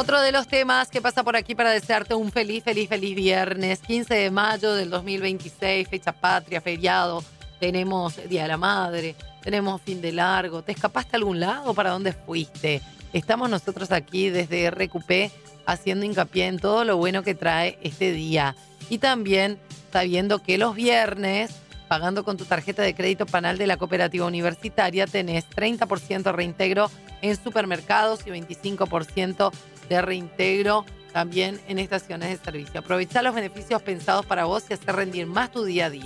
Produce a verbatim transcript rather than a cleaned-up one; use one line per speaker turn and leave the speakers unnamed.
Otro de los temas que pasa por aquí para desearte un feliz, feliz, feliz viernes. quince de mayo del dos mil veintiséis, fecha patria, feriado. Tenemos Día de la Madre, tenemos fin de largo. ¿Te escapaste a algún lado? ¿Para dónde fuiste? Estamos nosotros aquí desde R Q P haciendo hincapié en todo lo bueno que trae este día. Y también sabiendo que los viernes, pagando con tu tarjeta de crédito Panal de la Cooperativa Universitaria, tenés treinta por ciento reintegro en supermercados y veinticinco por ciento de reintegro también en estaciones de servicio. Aprovecha los beneficios pensados para vos y hacer rendir más tu día a día.